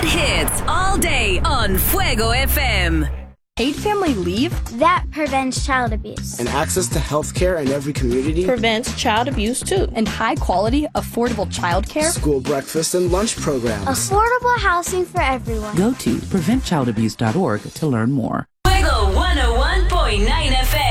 Hot hits all day on Fuego FM. Paid family leave? That prevents child abuse. And access to health care in every community prevents child abuse too. And high quality, affordable child care? School breakfast and lunch programs. Affordable housing for everyone. Go to preventchildabuse.org to learn more. Fuego 101.9 FM.